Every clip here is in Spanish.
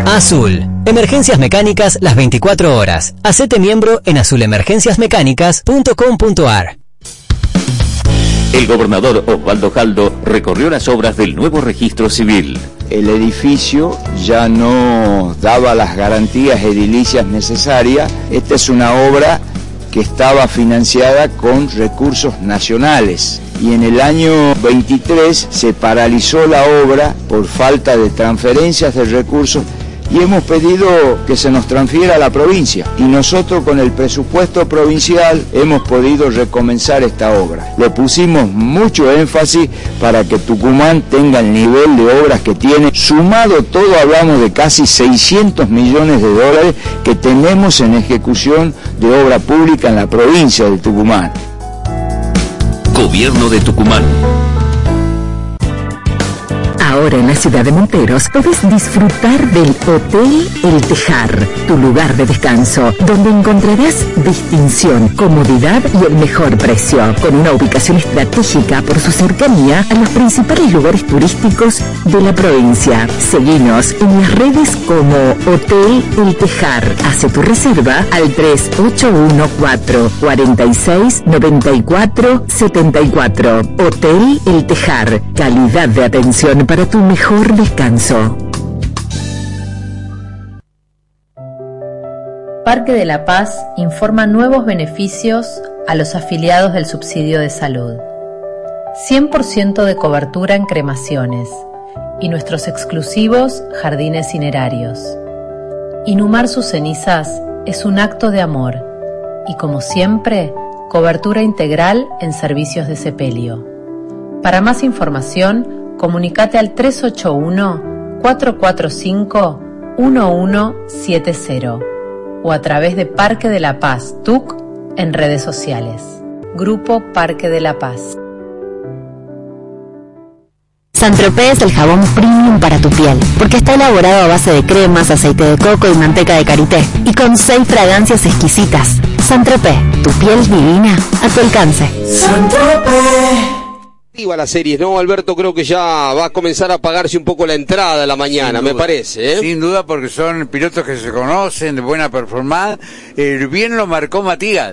Azul. Emergencias mecánicas las 24 horas. Hacete miembro en azulemergenciasmecánicas.com.ar. El gobernador Osvaldo Jaldo recorrió las obras del nuevo registro civil. El edificio ya no daba las garantías edilicias necesarias. Esta es una obra que estaba financiada con recursos nacionales. Y en el año 23 se paralizó la obra por falta de transferencias de recursos y hemos pedido que se nos transfiera a la provincia. Y nosotros con el presupuesto provincial hemos podido recomenzar esta obra. Le pusimos mucho énfasis para que Tucumán tenga el nivel de obras que tiene. Sumado todo hablamos de casi 600 millones de dólares que tenemos en ejecución de obra pública en la provincia de Tucumán. Gobierno de Tucumán. Ahora en la ciudad de Monteros podés disfrutar del Hotel El Tejar, tu lugar de descanso, donde encontrarás distinción, comodidad y el mejor precio, con una ubicación estratégica por su cercanía a los principales lugares turísticos de la provincia. Seguinos en las redes como Hotel El Tejar. Hace tu reserva al 3814-469474. Hotel El Tejar, calidad de atención para tu mejor descanso. Parque de la Paz informa nuevos beneficios a los afiliados del subsidio de salud. 100% de cobertura en cremaciones y nuestros exclusivos jardines cinerarios. Inhumar sus cenizas es un acto de amor y, como siempre, cobertura integral en servicios de sepelio. Para más información, comunicate al 381-445-1170 o a través de Parque de la Paz TUC en redes sociales. Grupo Parque de la Paz. Saint-Tropez es el jabón premium para tu piel, porque está elaborado a base de cremas, aceite de coco y manteca de karité, y con 6 fragancias exquisitas. Saint-Tropez, tu piel divina a tu alcance. Saint-Tropez. La serie, ¿no, Alberto? Creo que ya va a comenzar a pagarse un poco la entrada a la mañana, me parece, ¿eh? Sin duda, porque son pilotos que se conocen, de buena performance. Bien lo marcó Matías.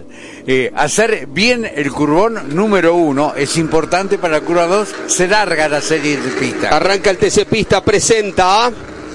Hacer bien el curvón número 1 es importante para la curva 2. Se larga la serie de pista. Arranca el TC Pista, presenta...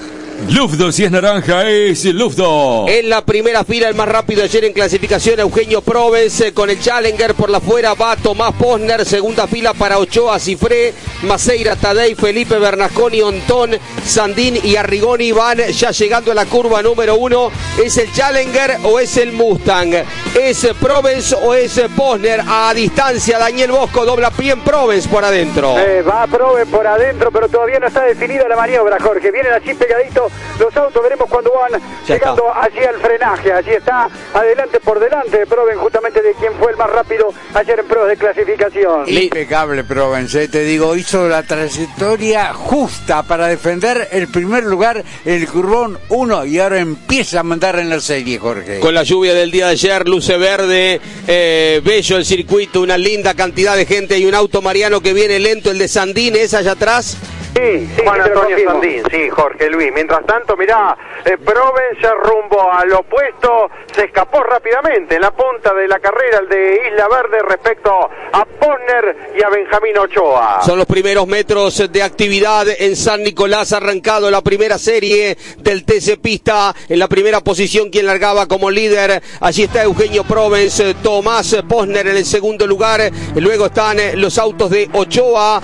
Lufdo, si es naranja, es Lufdo. En la primera fila, el más rápido ayer en clasificación, Eugenio Provence. Con el Challenger por la fuera va Tomás Posner. Segunda fila para Ochoa, Cifré, Maceira, Tadei, Felipe Bernasconi, Ontón, Sandín y Arrigoni van ya llegando a la curva número 1. ¿Es el Challenger o es el Mustang? ¿Es Provence o es Posner? A distancia, Daniel Bosco dobla bien Provence por adentro. Va Provence por adentro, pero todavía no está definida la maniobra, Jorge. Vienen así pegaditos los autos, veremos cuando van ya llegando allí al frenaje. Allí está, adelante por delante Provence, justamente de quien fue el más rápido ayer en pruebas de clasificación. Impecable Provence, te digo, hizo la trayectoria justa para defender el primer lugar, el curvón 1, y ahora empieza a mandar en la serie, Jorge. Con la lluvia del día de ayer, luce verde, bello el circuito, una linda cantidad de gente. Hay un auto, Mariano, que viene lento, el de Sandín, ¿es allá atrás? Sí, Juan Antonio Sandín, sí, Jorge Luis. Mientras tanto, mirá, Provence rumbo al opuesto, se escapó rápidamente en la punta de la carrera el de Isla Verde respecto a Posner y a Benjamín Ochoa. Son los primeros metros de actividad en San Nicolás, arrancado la primera serie del TC Pista. En la primera posición, quien largaba como líder, allí está Eugenio Provence, Tomás Posner en el segundo lugar. Luego están los autos de Ochoa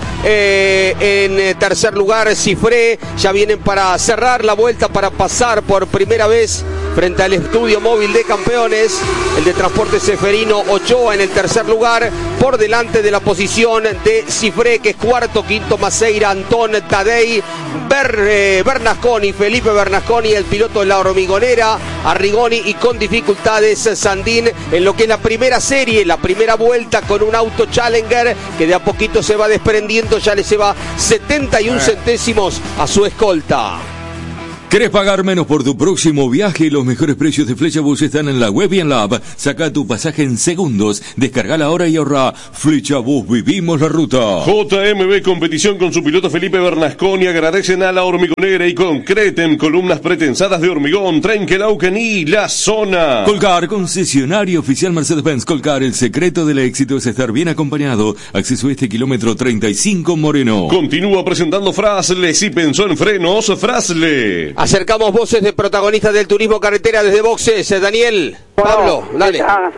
en tercer lugar, Cifré. Ya vienen para cerrar la vuelta, para pasar por primera vez frente al estudio móvil de campeones. El de Transporte Seferino, Ochoa en el tercer lugar, por delante de la posición de Cifré, que es cuarto, quinto Maceira, Antón, Tadei, Bernasconi, Felipe Bernasconi, el piloto de la hormigonera, Arrigoni, y con dificultades Sandín en lo que es la primera serie, la primera vuelta, con un auto Challenger que de a poquito se va desprendiendo, ya le lleva 71 centésimos a su escolta. ¿Querés pagar menos por tu próximo viaje? Los mejores precios de Flechabus están en la web y en la app. Saca tu pasaje en segundos. Descarga ahora y ahorra. Flechabus, vivimos la ruta. JMB Competición con su piloto Felipe Bernasconi agradecen a La Hormigonera y Concretem, columnas pretensadas de hormigón, Trenkelauken y La Zona. Colcar, concesionario oficial Mercedes-Benz. Colcar, el secreto del éxito es estar bien acompañado. Acceso a este kilómetro 35 Moreno. Continúa presentando Frasle. Si pensó en frenos, Frasle. Acercamos voces de protagonistas del turismo carretera desde boxes. Daniel, Pablo, dale.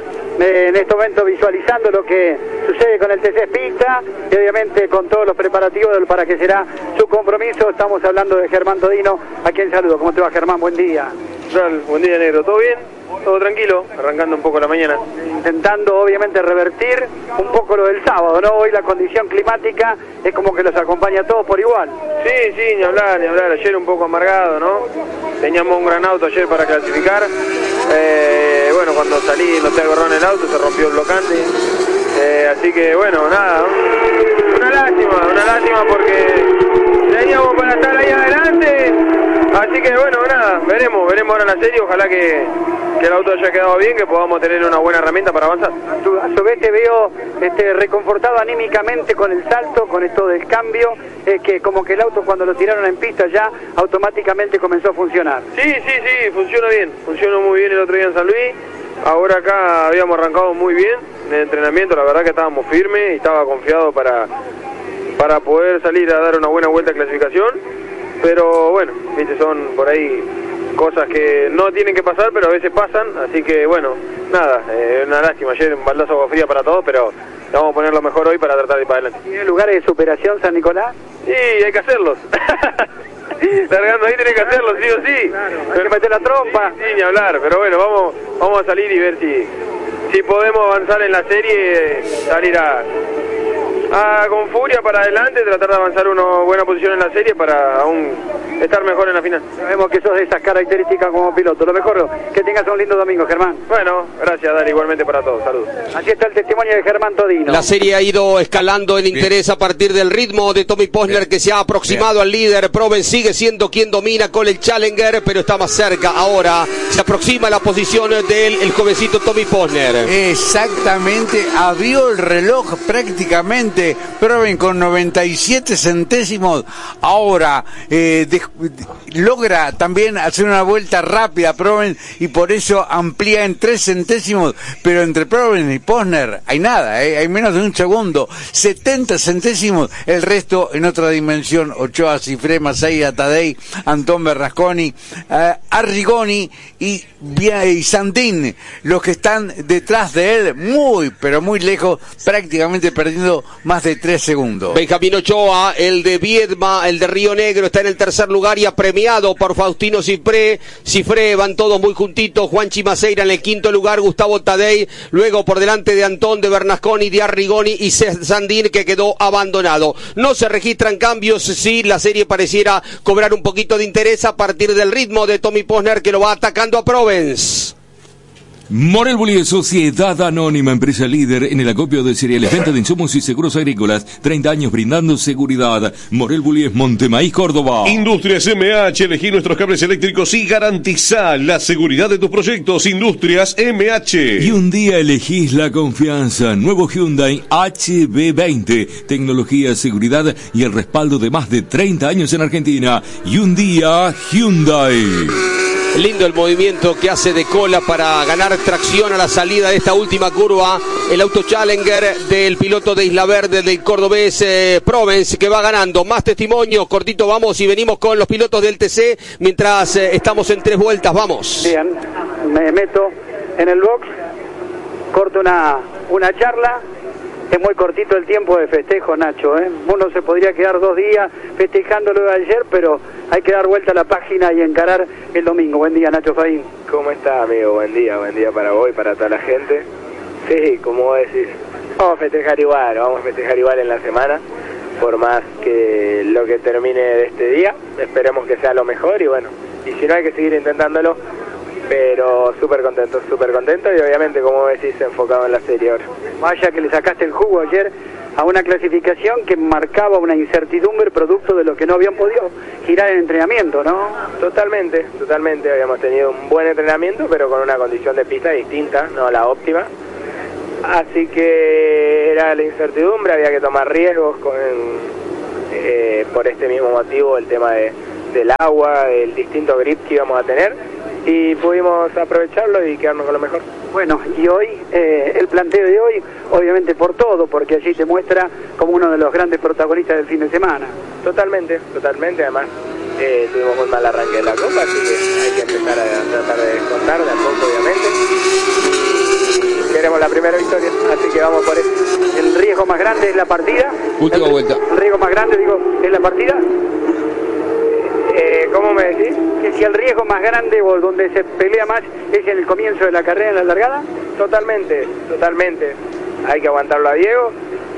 En este momento visualizando lo que sucede con el TC Pista y obviamente con todos los preparativos para que será su compromiso. Estamos hablando de Germán Todino, a quien saludo. ¿Cómo te va, Germán? Buen día. Buen día, negro. ¿Todo bien? Todo tranquilo, arrancando un poco la mañana. Intentando obviamente revertir un poco lo del sábado, ¿no? Hoy la condición climática es como que los acompaña a todos por igual. Sí, ni hablar. Ayer un poco amargado, ¿no? Teníamos un gran auto ayer para clasificar. Bueno, cuando salí no te agarró en el auto, se rompió el blocante. Así que bueno, nada, una lástima porque teníamos para estar ahí adelante. Así que bueno, nada, veremos ahora la serie, ojalá que el auto haya quedado bien, que podamos tener una buena herramienta para avanzar. A su vez te veo reconfortado anímicamente con el salto, con esto del cambio, que como que el auto cuando lo tiraron en pista ya automáticamente comenzó a funcionar. Sí, funcionó bien, funcionó muy bien el otro día en San Luis. Ahora acá habíamos arrancado muy bien en el entrenamiento, la verdad que estábamos firmes y estaba confiado para poder salir a dar una buena vuelta a clasificación. Pero bueno, viste, son por ahí cosas que no tienen que pasar, pero a veces pasan, así que bueno, nada, una lástima, ayer un baldazo de agua fría para todos, pero vamos a poner lo mejor hoy para tratar de ir para adelante. ¿Tiene lugares de superación San Nicolás? Sí, hay que hacerlos. Largando ahí tenés que hacerlo, sí o sí. Claro, hay que meter la trompa. Sí, ni hablar, pero bueno, vamos a salir y ver si podemos avanzar en la serie, salir con furia para adelante, tratar de avanzar una buena posición en la serie para aún estar mejor en la final. Sabemos que sos de esas características como piloto. Lo mejor, que tengas un lindo domingo, Germán. Bueno, gracias, Dani, igualmente para todos. Saludos. Así está el testimonio de Germán Todino. La serie ha ido escalando en interés a partir del ritmo de Tommy Posner, que se ha aproximado al líder. Proven sigue siendo quien domina con el Challenger, pero está más cerca ahora. Se aproxima a la posición del jovencito Tommy Posner. Exactamente, abrió el reloj prácticamente. Proven con 97 centésimos. Ahora logra también hacer una vuelta rápida Proven y por eso amplía en 3 centésimos, pero entre Proven y Posner hay nada, hay menos de un segundo, 70 centésimos, el resto en otra dimensión. Ochoa, Cifré, Masaya, Tadei, Antón Bernasconi, Arrigoni y Sandín, los que están detrás de él, pero muy lejos, prácticamente perdiendo más de 3 segundos. Benjamín Ochoa, el de Viedma, el de Río Negro, está en el tercer lugar y apremiado por Faustino Cifré. Van todos muy juntitos. Juan Chimaceira en el quinto lugar, Gustavo Tadei, luego por delante de Antón, de Bernasconi, de Arrigoni y Sandín, que quedó abandonado. No se registran cambios, sí, la serie pareciera cobrar un poquito de interés a partir del ritmo de Tommy Posner, que lo va atacando a Provence. Morel Bullies, sociedad anónima, empresa líder en el acopio de cereales, venta de insumos y seguros agrícolas, 30 años brindando seguridad. Morel Bullies, Montemaíz, Córdoba. Industrias MH, elegí nuestros cables eléctricos y garantiza la seguridad de tus proyectos. Industrias MH. Y un día elegís la confianza. Nuevo Hyundai HB20, tecnología, seguridad y el respaldo de más de 30 años en Argentina. Y un día Hyundai. Lindo el movimiento que hace de cola para ganar tracción a la salida de esta última curva. El auto Challenger del piloto de Isla Verde, del cordobés Provence, que va ganando. Más testimonios, cortito vamos y venimos con los pilotos del TC mientras estamos en 3 vueltas. Vamos. Bien, me meto en el box, corto una charla. Es muy cortito el tiempo de festejo, Nacho, ¿eh? Uno se podría quedar 2 días festejando lo de ayer, pero hay que dar vuelta a la página y encarar el domingo. Buen día, Nacho Faín. ¿Cómo está, amigo? Buen día para vos y para toda la gente. Sí, como vos decís, vamos a festejar igual en la semana, por más que lo que termine de este día, esperemos que sea lo mejor y bueno, y si no hay que seguir intentándolo, pero súper contento y obviamente, como decís, enfocado en la serie ahora. Vaya que le sacaste el jugo ayer a una clasificación que marcaba una incertidumbre producto de lo que no habían podido girar en entrenamiento, ¿no? Totalmente, habíamos tenido un buen entrenamiento, pero con una condición de pista distinta, no la óptima. Así que era la incertidumbre, había que tomar riesgos por este mismo motivo, el tema del agua, el distinto grip que íbamos a tener, y pudimos aprovecharlo y quedarnos con lo mejor. Bueno, y hoy, el planteo de hoy, obviamente por todo, porque allí te muestra como uno de los grandes protagonistas del fin de semana. Totalmente, además tuvimos un mal arranque de la Copa, así que hay que empezar a tratar de descontar de a poco, obviamente. Queremos la primera victoria, así que vamos por eso. ¿El riesgo más grande es la partida? Última vuelta. ¿El riesgo más grande, es la partida? ¿Cómo me decís? Que si el riesgo más grande o donde se pelea más es en el comienzo de la carrera, en la largada. Totalmente. Hay que aguantarlo a Diego.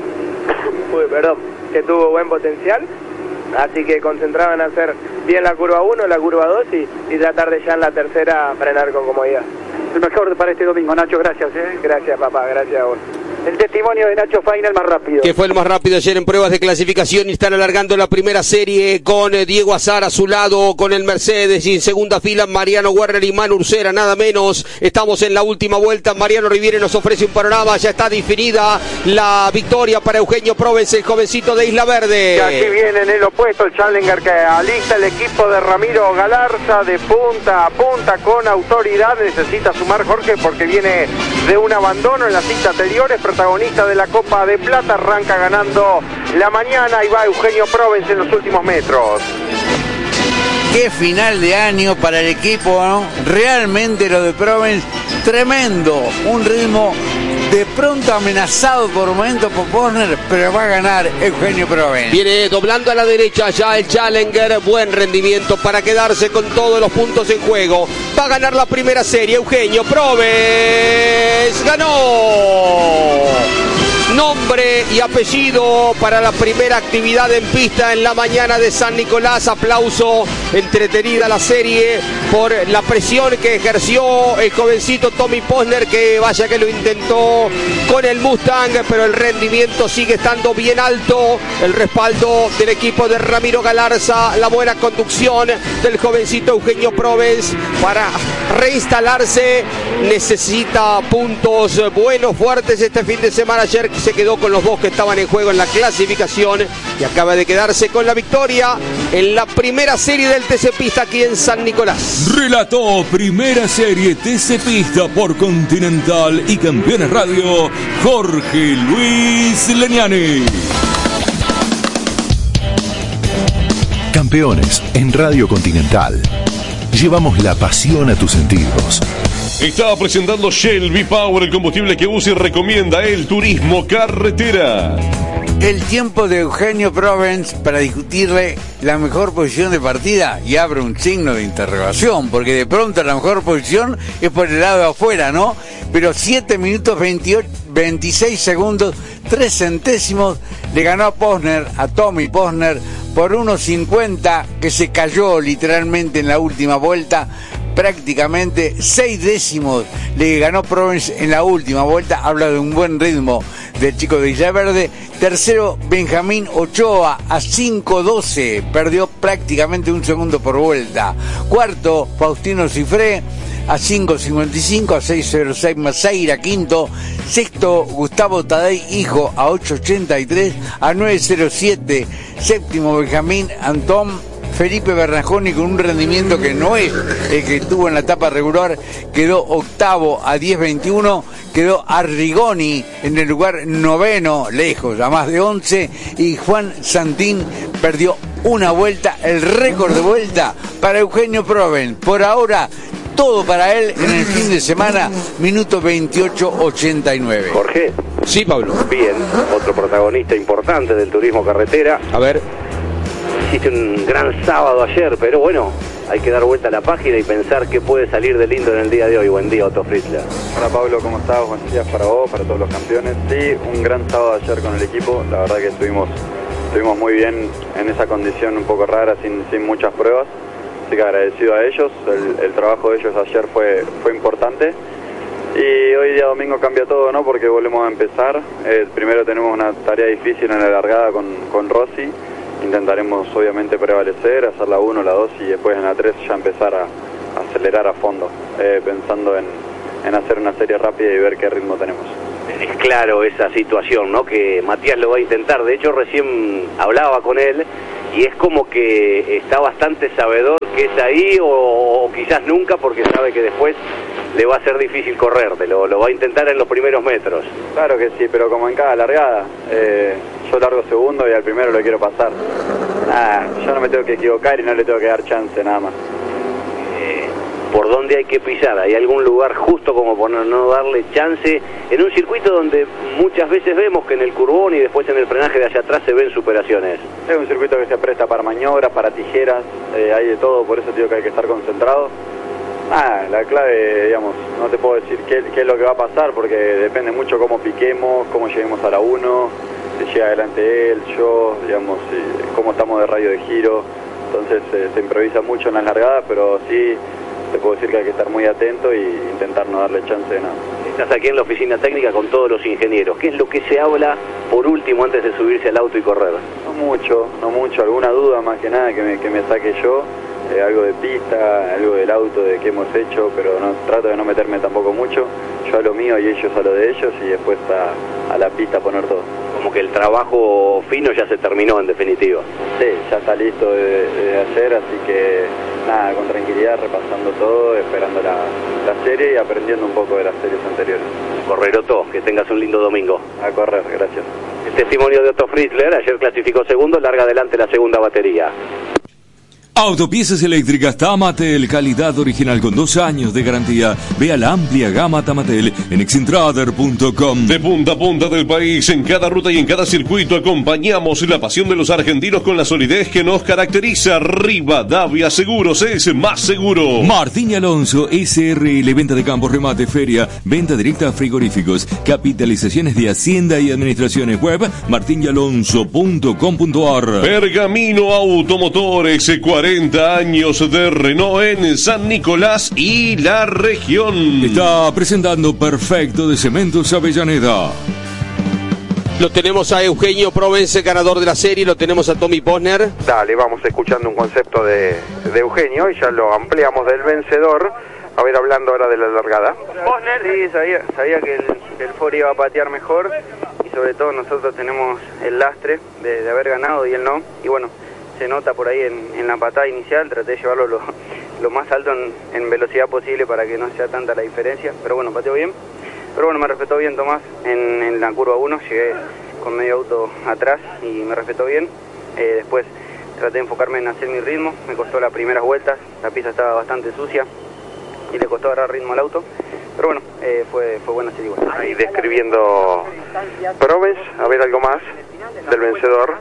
Que tuvo buen potencial. Así que concentrado en hacer bien la curva 1, la curva 2 y tratar de ya en la tercera frenar con comodidad. El mejor para este domingo, Nacho, gracias. Gracias, papá, gracias a vos. El testimonio de Nacho Faina, el más rápido. Que fue el más rápido ayer en pruebas de clasificación y están alargando la primera serie con Diego Azar a su lado, con el Mercedes, y en segunda fila Mariano Werner y Manu Ursera, nada menos. Estamos en la última vuelta. Mariano Riviere nos ofrece un panorama, ya está definida la victoria para Eugenio Provence, el jovencito de Isla Verde. Y aquí viene en el opuesto el Challenger que alista el equipo de Ramiro Galarza de punta a punta con autoridad. Necesita sumar Jorge porque viene de un abandono en las citas anteriores, protagonista de la Copa de Plata, arranca ganando la mañana y va Eugenio Provence en los últimos metros. Qué final de año para el equipo, ¿no? Realmente lo de Provence, tremendo, un ritmo de pronto amenazado por momentos por Posner, pero va a ganar Eugenio Provence. Viene doblando a la derecha ya el Challenger, buen rendimiento para quedarse con todos los puntos en juego. Va a ganar la primera serie, Eugenio Provence ganó. Nombre y apellido para la primera actividad en pista en la mañana de San Nicolás. Aplauso, entretenida la serie por la presión que ejerció el jovencito Tommy Posner, que vaya que lo intentó con el Mustang, pero el rendimiento sigue estando bien alto. El respaldo del equipo de Ramiro Galarza, la buena conducción del jovencito Eugenio Provence para reinstalarse. Necesita puntos buenos, fuertes este fin de semana. Ayer se quedó con los dos que estaban en juego en la clasificación y acaba de quedarse con la victoria en la primera serie del TC Pista aquí en San Nicolás. Relató primera serie TC Pista por Continental y Campeones Radio, Jorge Luis Leniani. Campeones en Radio Continental. Llevamos la pasión a tus sentidos. Está presentando Shell V-Power, el combustible que usa y recomienda el turismo carretera. El tiempo de Eugenio Provence para discutirle la mejor posición de partida, y abre un signo de interrogación, porque de pronto la mejor posición es por el lado de afuera, ¿no? Pero 7 minutos 26 segundos, 3 centésimos, le ganó a Posner, a Tommy Posner, por 1.50, que se cayó literalmente en la última vuelta. Prácticamente 6 décimos le ganó Provence en la última vuelta. Habla de un buen ritmo del chico de Isla Verde. Tercero, Benjamín Ochoa a 5.12, perdió prácticamente un segundo por vuelta. Cuarto, Faustino Cifré a 5.55, a 6.06 Maceira. Quinto, sexto, Gustavo Tadei Hijo a 8.83, a 9.07. Séptimo, Benjamín Antón. Felipe Bernasconi, con un rendimiento que no es el que tuvo en la etapa regular, quedó octavo a 10.21, quedó Arrigoni en el lugar noveno, lejos, a más de 11, y Juan Santín perdió una vuelta, el récord de vuelta para Eugenio Provence. Por ahora, todo para él en el fin de semana, minuto 28.89. Jorge. Sí, Pablo. Bien, otro protagonista importante del turismo carretera. A ver. Hiciste un gran sábado ayer, pero bueno, hay que dar vuelta a la página y pensar qué puede salir de lindo en el día de hoy. Buen día, Otto Fritzler. Hola Pablo, ¿cómo estás? Buenos días para vos, para todos los campeones. Sí, un gran sábado ayer con el equipo. La verdad que estuvimos muy bien en esa condición un poco rara, sin muchas pruebas. Así que agradecido a ellos. El trabajo de ellos ayer fue importante. Y hoy día domingo cambia todo, ¿no? Porque volvemos a empezar. Primero tenemos una tarea difícil en la largada con Rossi. Intentaremos obviamente prevalecer, hacer la 1, la 2 y después en la 3 ya empezar a acelerar a fondo, pensando en hacer una serie rápida y ver qué ritmo tenemos. Es claro esa situación, ¿no? Que Matías lo va a intentar. De hecho, recién hablaba con él y es como que está bastante sabedor que es ahí o quizás nunca, porque sabe que después le va a ser difícil correrte, lo va a intentar en los primeros metros. Claro que sí, pero como en cada largada, yo largo segundo y al primero lo quiero pasar. Yo no me tengo que equivocar y no le tengo que dar chance, nada más. ¿Por dónde hay que pisar? ¿Hay algún lugar justo como por no darle chance? En un circuito donde muchas veces vemos que en el curbón y después en el frenaje de allá atrás se ven superaciones. Es un circuito que se presta para maniobras, para tijeras, hay de todo, por eso digo que hay que estar concentrado. La clave, digamos, no te puedo decir qué es lo que va a pasar, porque depende mucho cómo piquemos, cómo lleguemos a la 1, si llega adelante él, yo, digamos, cómo estamos de radio de giro. Entonces se improvisa mucho en las largadas, pero sí te puedo decir que hay que estar muy atento e intentar no darle chance de nada. Estás aquí en la oficina técnica con todos los ingenieros. ¿Qué es lo que se habla por último antes de subirse al auto y correr? No mucho, alguna duda más que nada que me saque yo, algo de pista, algo del auto, de qué hemos hecho, pero trato de no meterme tampoco mucho. Yo a lo mío y ellos a lo de ellos y después a la pista poner todo. Como que el trabajo fino ya se terminó en definitiva. Sí, ya está listo de hacer, así que nada, con tranquilidad, repasando todo, esperando la serie y aprendiendo un poco de las series anteriores. Correr Otto, que tengas un lindo domingo. A correr, gracias. El testimonio de Otto Fritzler, ayer clasificó segundo, larga adelante la segunda batería. Autopiezas eléctricas Tamatel, calidad original con 2 años de garantía. Vea la amplia gama Tamatel en excentrader.com. De punta a punta del país, en cada ruta y en cada circuito, acompañamos la pasión de los argentinos con la solidez que nos caracteriza. Rivadavia Seguros es más seguro. Martín y Alonso, SRL, venta de campos, remate, feria, venta directa a frigoríficos, capitalizaciones de Hacienda y Administraciones. Web martinyalonso.com.ar. Pergamino Automotores, 40 años de Renault en San Nicolás y la región. Está presentando Perfecto de Cementos Avellaneda. Lo tenemos a Eugenio Provence, ganador de la serie, lo tenemos a Tommy Posner. Dale, vamos escuchando un concepto de Eugenio y ya lo ampliamos del vencedor. A ver, hablando ahora de la largada. Posner, sí, sabía que el Ford iba a patear mejor y sobre todo nosotros tenemos el lastre de haber ganado y él no. Y bueno, se nota por ahí en la patada inicial, traté de llevarlo lo más alto en velocidad posible para que no sea tanta la diferencia, pero bueno, pateó bien. Pero bueno, me respetó bien Tomás en la curva 1, llegué con medio auto atrás y me respetó bien. Después traté de enfocarme en hacer mi ritmo, me costó las primeras vueltas, la pista estaba bastante sucia y le costó agarrar ritmo al auto, pero bueno, fue buena serie igual. Ahí describiendo Provence, a ver algo más del vencedor.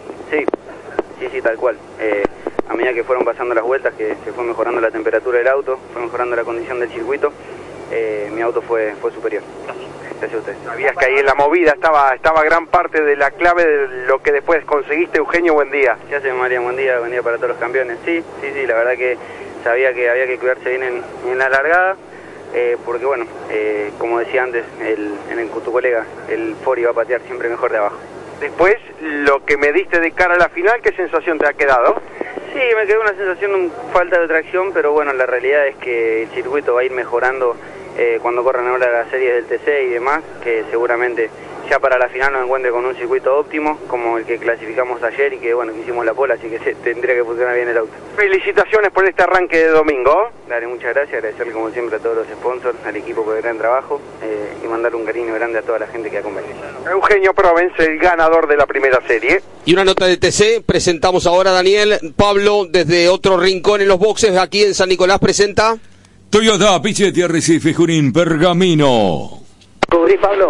Sí, tal cual. A medida que fueron pasando las vueltas, que se fue mejorando la temperatura del auto, fue mejorando la condición del circuito, mi auto fue superior. Gracias a ustedes. Sabías que ahí en la movida estaba gran parte de la clave de lo que después conseguiste. Eugenio, buen día. ¿Qué hace, María? Buen día para todos los campeones. Sí, la verdad que sabía que había que cuidarse bien en la largada, porque bueno, como decía antes tu colega, el Ford iba a patear siempre mejor de abajo. Después, lo que me diste de cara a la final, ¿qué sensación te ha quedado? Sí, me quedó una sensación de falta de tracción, pero bueno, la realidad es que el circuito va a ir mejorando cuando corran ahora las series del TC y demás, que seguramente ya para la final nos encuentre con un circuito óptimo, como el que clasificamos ayer y que bueno, que hicimos la pole, así que tendría que funcionar bien el auto. Felicitaciones por este arranque de domingo. Dale, muchas gracias, agradecerle como siempre a todos los sponsors, al equipo por el gran trabajo y mandarle un cariño grande a toda la gente que acompaña. Eugenio Provence, el ganador de la primera serie. Y una nota de TC, presentamos ahora a Daniel. Pablo, desde otro rincón en los boxes, aquí en San Nicolás, presenta... Toyota, Pichetti, Arrecife, Junín, Pergamino. ¿Cubrís, Pablo?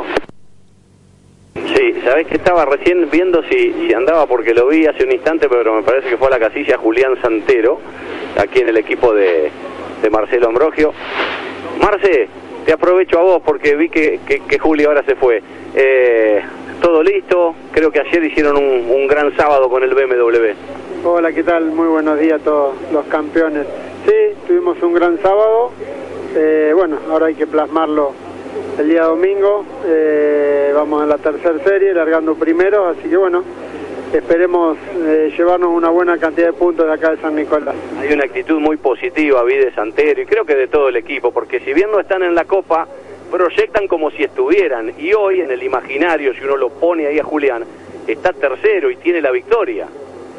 Sí, ¿sabés que estaba recién viendo si andaba? Porque lo vi hace un instante, pero me parece que fue a la casilla Julián Santero, aquí en el equipo de Marcelo Ambrogio. Marce, te aprovecho a vos porque vi que Juli ahora se fue. Todo listo, creo que ayer hicieron un gran sábado con el BMW. Hola, ¿qué tal? Muy buenos días a todos los campeones. Sí, tuvimos un gran sábado, bueno, ahora hay que plasmarlo el día domingo. Vamos en la tercera serie, largando primero, así que bueno, esperemos llevarnos una buena cantidad de puntos de acá de San Nicolás. Hay una actitud muy positiva, vi de Santero, y creo que de todo el equipo, porque si bien no están en la Copa, proyectan como si estuvieran, y hoy en el imaginario, si uno lo pone ahí a Julián, está tercero y tiene la victoria.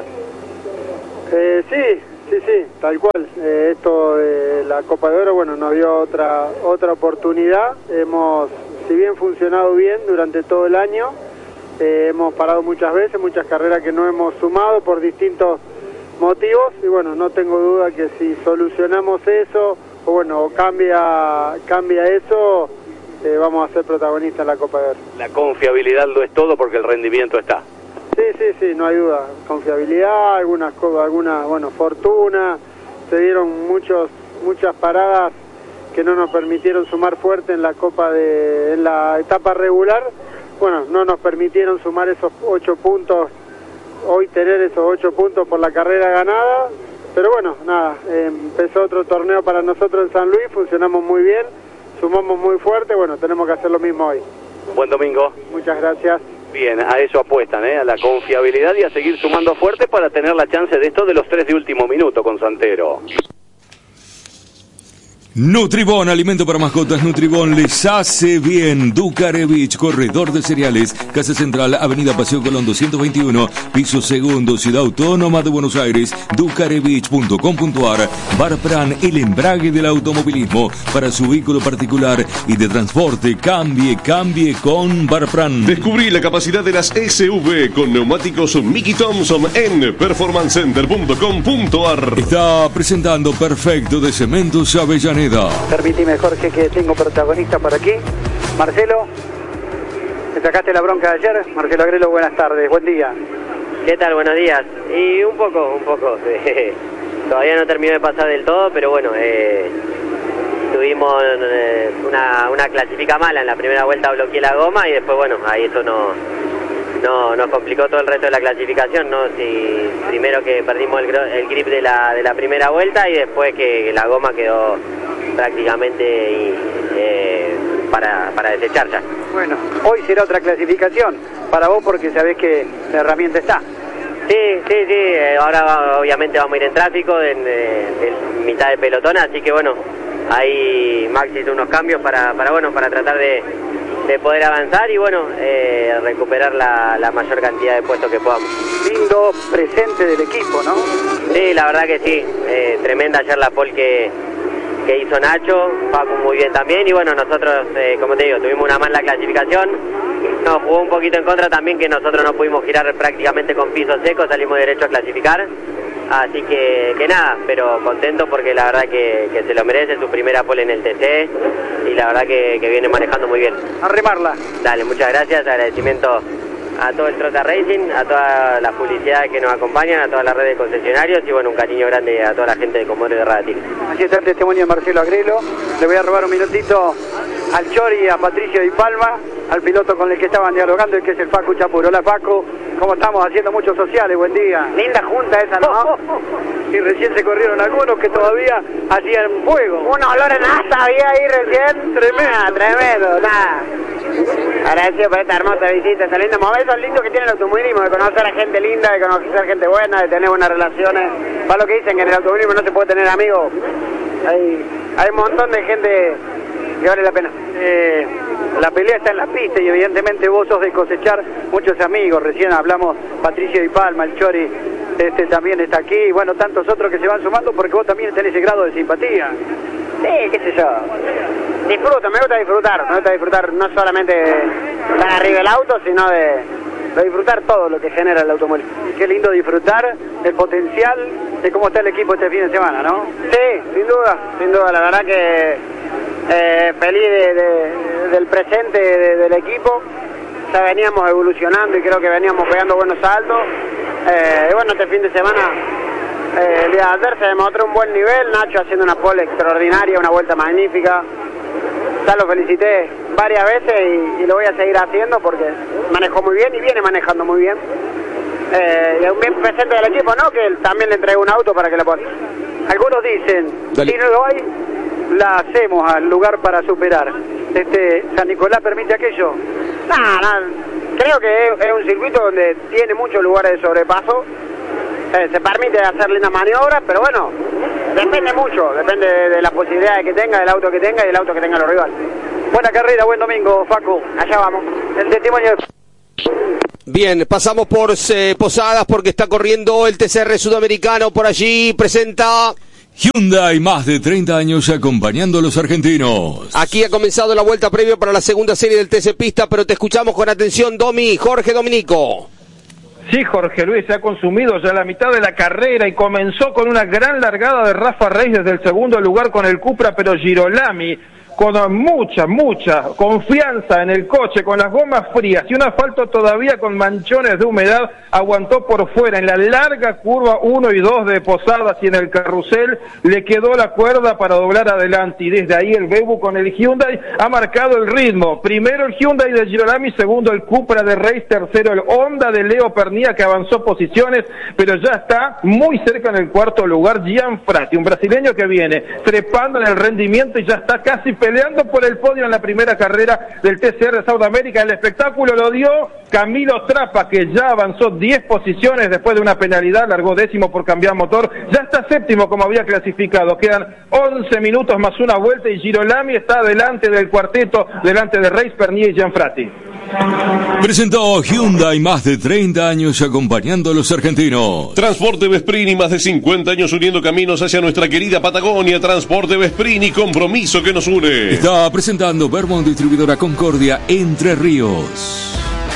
Sí, tal cual. Esto de la Copa de Oro, bueno, nos dio otra oportunidad. Hemos, si bien funcionado bien durante todo el año, hemos parado muchas veces, muchas carreras que no hemos sumado por distintos motivos, y bueno, no tengo duda que si solucionamos eso, o bueno, cambia eso, vamos a ser protagonistas en la Copa de Oro. La confiabilidad lo es todo porque el rendimiento está. Sí, no hay duda. Confiabilidad, alguna fortuna. Se dieron muchas paradas que no nos permitieron sumar fuerte en la en la etapa regular. Bueno, no nos permitieron sumar esos 8 puntos, hoy tener esos 8 puntos por la carrera ganada. Pero bueno, nada, empezó otro torneo para nosotros en San Luis, funcionamos muy bien, sumamos muy fuerte, bueno, tenemos que hacer lo mismo hoy. Buen domingo. Muchas gracias. Bien, a eso apuestan, a la confiabilidad y a seguir sumando fuerte para tener la chance de esto de los 3 de último minuto con Santero. Nutribón, alimento para mascotas. Nutribón les hace bien. Ducarevich, corredor de cereales, Casa Central, Avenida Paseo Colón 221, piso segundo, Ciudad Autónoma de Buenos Aires. Ducarevich.com.ar. Barpran, el embrague del automovilismo para su vehículo particular y de transporte. Cambie con Barpran. Descubrí la capacidad de las SUV con neumáticos Mickey Thompson en performancecenter.com.ar. Está presentando Perfecto de Cementos Avellaneda. Permíteme, Jorge, que tengo protagonista por aquí. Marcelo, ¿te sacaste la bronca de ayer? Marcelo Agrelo, buenas tardes, buen día. ¿Qué tal? Buenos días. Y un poco. Todavía no terminó de pasar del todo, pero bueno, tuvimos una clasifica mala. En la primera vuelta bloqueé la goma y después, bueno, ahí eso nos complicó todo el resto de la clasificación, ¿no? Si primero que perdimos el grip de la primera vuelta y después que la goma quedó prácticamente para desechar ya. Bueno, hoy será otra clasificación para vos porque sabés que la herramienta está. Sí, ahora obviamente vamos a ir en tráfico en mitad de pelotón, así que bueno, ahí Maxi hizo unos cambios para tratar de poder avanzar y bueno, recuperar la mayor cantidad de puestos que podamos. Lindo presente del equipo, ¿no? Sí, la verdad que sí, tremenda ayer la pole que hizo Nacho, Paco muy bien también y bueno, nosotros, como te digo, tuvimos una mala clasificación, nos jugó un poquito en contra también que nosotros no pudimos girar prácticamente con piso seco, salimos derecho a clasificar, así que nada, pero contento porque la verdad que se lo merece, su primera pole en el TC y la verdad que viene manejando muy bien. A remarla. Dale, muchas gracias, agradecimiento a todo el Trota Racing, a toda la publicidad que nos acompañan, a toda la red de concesionarios y bueno, un cariño grande a toda la gente de Comodoro de Radatil. Así está el testimonio de Marcelo Agrelo. Le voy a robar un minutito al Chori y a Patricio Di Palma, al piloto con el que estaban dialogando, el que es el Facu Chapuro. Hola Facu, ¿cómo estamos? Haciendo muchos sociales, buen día. Linda junta esa, ¿no? Y recién se corrieron algunos que todavía hacían fuego. Un olor en asa había ahí recién. Tremendo, nada. Agradecido por esta hermosa visita, este lindo momento, lindo que tiene el automovilismo, de conocer a gente linda, de conocer gente buena, de tener buenas relaciones. Para lo que dicen que en el automovilismo no se puede tener amigos, hay un montón de gente que vale la pena. La pelea está en la pista y evidentemente vos sos de cosechar muchos amigos. Recién hablamos Patricio Di Palma, el Chori, también está aquí, y bueno, tantos otros que se van sumando porque vos también tenés ese grado de simpatía. Sí, qué sé yo. Disfruto, me gusta disfrutar no solamente estar arriba del auto, sino de disfrutar todo lo que genera el automóvil. Qué lindo disfrutar el potencial de cómo está el equipo este fin de semana, ¿no? Sí, sin duda, la verdad que feliz del presente del equipo. Ya veníamos evolucionando y creo que veníamos pegando buenos saltos. Y bueno, este fin de semana, el día de ayer se demostró un buen nivel, Nacho haciendo una pole extraordinaria, una vuelta magnífica. Ya lo felicité varias veces y lo voy a seguir haciendo porque manejó muy bien y viene manejando muy bien. Y un bien presente del equipo, ¿no? Que él también le entregó un auto para que le ponga. Algunos dicen, si no lo hay, la hacemos al lugar para superar. ¿San Nicolás permite aquello? No, creo que es un circuito donde tiene muchos lugares de sobrepaso. Se permite hacer lindas maniobras, pero bueno, depende mucho, depende de las posibilidades que tenga, del auto que tenga y del auto que tengan los rivales. Buena carrera, buen domingo, Facu. Allá vamos. El testimonio de... Bien, pasamos por Posadas porque está corriendo el TCR sudamericano. Por allí presenta... Hyundai, más de 30 años acompañando a los argentinos. Aquí ha comenzado la vuelta previa para la segunda serie del TC Pista, pero te escuchamos con atención, Jorge Dominico. Sí, Jorge Luis, se ha consumido ya la mitad de la carrera y comenzó con una gran largada de Rafa Reis desde el segundo lugar con el Cupra, pero Girolami con mucha confianza en el coche, con las gomas frías y un asfalto todavía con manchones de humedad, aguantó por fuera. En la larga curva 1 y 2 de Posadas y en el carrusel le quedó la cuerda para doblar adelante, y desde ahí el Bebu con el Hyundai ha marcado el ritmo. Primero el Hyundai de Girolami, segundo el Cupra de Reis, tercero el Honda de Leo Pernía, que avanzó posiciones, pero ya está muy cerca en el cuarto lugar Gianfratti, un brasileño que viene trepando en el rendimiento y ya está casi peleando por el podio en la primera carrera del TCR Sudamérica. El espectáculo lo dio Camilo Trapa, que ya avanzó 10 posiciones después de una penalidad, largó 10º por cambiar motor, ya está 7º como había clasificado, quedan 11 minutos más una vuelta y Girolami está delante del cuarteto, delante de Reis, Pernía y Gianfratti. Presentó Hyundai, más de 30 años acompañando a los argentinos. Transporte Vesprini, más de 50 años uniendo caminos hacia nuestra querida Patagonia. Transporte Vesprini, compromiso que nos une. Está presentando Vermont Distribuidora Concordia, Entre Ríos.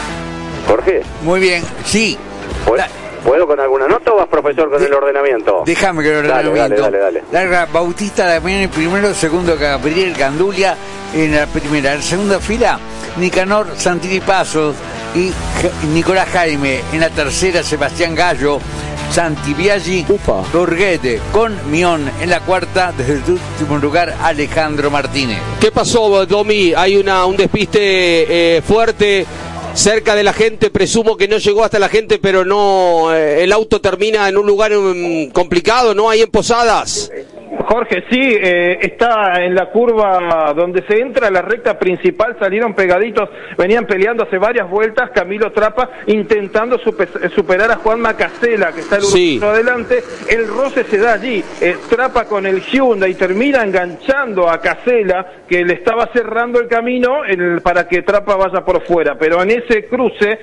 Jorge. Muy bien, sí. ¿Puedo con alguna nota o vas, profesor, con el ordenamiento? Déjame que el ordenamiento. Dale. Larga Bautista Damián en primero, segundo Gabriel Gandulia en la primera. En la segunda fila, Nicanor Santini Pasos y Nicolás Jaime. En la tercera, Sebastián Gallo, Santi Biaggi, Borghete con Mion. En la cuarta, desde el último lugar, Alejandro Martínez. ¿Qué pasó, Domi? Hay un despiste fuerte cerca de la gente, presumo que no llegó hasta la gente, pero no, el auto termina en un lugar complicado, ¿no? Ahí en Posadas. Jorge, sí, está en la curva donde se entra a la recta principal, salieron pegaditos, venían peleando hace varias vueltas, Camilo Trapa intentando superar a Juan Macasela, que está el uruguayo adelante, el roce se da allí, Trapa con el Hyundai termina enganchando a Casela, que le estaba cerrando el camino para que Trapa vaya por fuera, pero en ese cruce,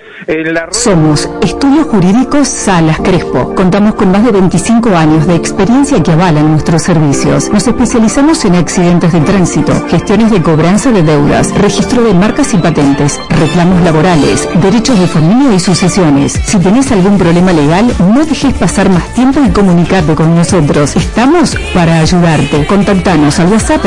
Somos Estudios Jurídicos Salas Crespo, contamos con más de 25 años de experiencia que avalan nuestros servicios. Nos especializamos en accidentes de tránsito, gestiones de cobranza de deudas, registro de marcas y patentes, reclamos laborales, derechos de familia y sucesiones. Si tenés algún problema legal, no dejes pasar más tiempo y comunicarte con nosotros. Estamos para ayudarte. Contactanos al WhatsApp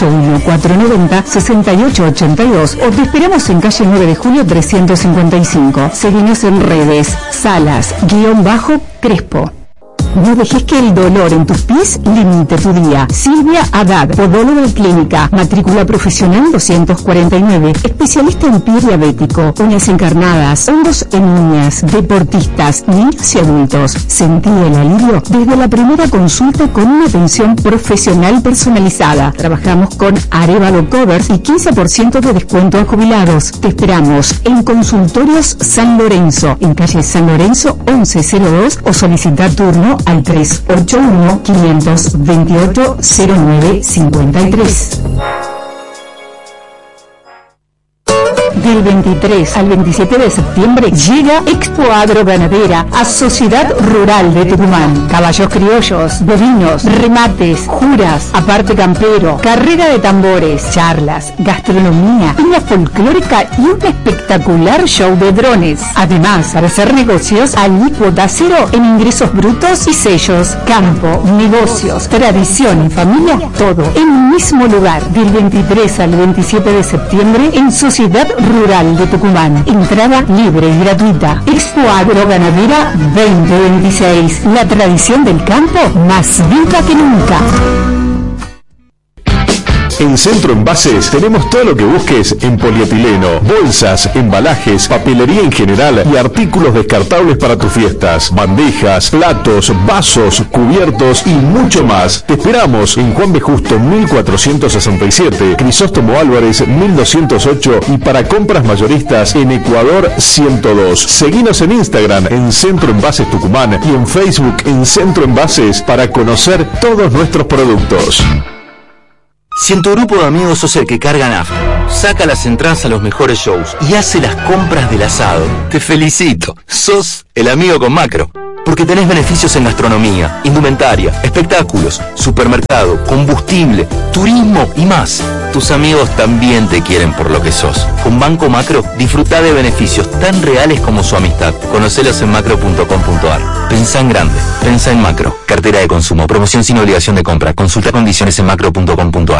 381-490-6882 o te esperamos en calle 9 de Julio 355. Seguinos en redes, Salas-Crespo. No dejes que el dolor en tus pies limite tu día. Silvia Haddad, podóloga clínica, matrícula profesional 249, especialista en pie diabético, uñas encarnadas, hongos en uñas, deportistas, niños y adultos. Sentí el alivio desde la primera consulta con una atención profesional personalizada. Trabajamos con Arevalo Covers y 15% de descuento a jubilados. Te esperamos en Consultorios San Lorenzo, en calle San Lorenzo 1102, o solicita turno al 381-528-0953. Del 23 al 27 de septiembre llega Expo Agroganadera a Sociedad Rural de Tucumán. Caballos criollos, bovinos, remates, juras, aparte campero, carrera de tambores, charlas, gastronomía, una folclórica y un espectacular show de drones. Además, para hacer negocios, alícuota cero en ingresos brutos y sellos. Campo, negocios, tradición y familia, todo en un mismo lugar. Del 23 al 27 de septiembre en Sociedad Rural de Tucumán. Entrada libre y gratuita. Expo Agroganadera 2026. La tradición del campo más viva que nunca. En Centro Envases tenemos todo lo que busques en polietileno, bolsas, embalajes, papelería en general y artículos descartables para tus fiestas, bandejas, platos, vasos, cubiertos y mucho más. Te esperamos en Juan B. Justo 1467, Crisóstomo Álvarez 1208 y para compras mayoristas en Ecuador 102. Seguinos en Instagram en Centro Envases Tucumán y en Facebook en Centro Envases para conocer todos nuestros productos. Si en tu grupo de amigos sos el que carga nafta, saca las entradas a los mejores shows y hace las compras del asado, te felicito, sos el amigo con Macro. Porque tenés beneficios en gastronomía, indumentaria, espectáculos, supermercado, combustible, turismo y más. Tus amigos también te quieren por lo que sos. Con Banco Macro, disfrutá de beneficios tan reales como su amistad. Conocelos en macro.com.ar. Pensá en grande, pensá en Macro. Cartera de consumo, promoción sin obligación de compra. Consulta condiciones en macro.com.ar.